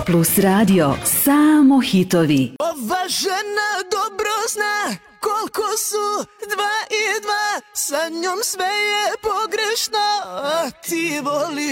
Plus radio, samo hitovi. Ova žena dobro zna koliko su 2 i 2, sa njom sve je pogrešno, a ti voliš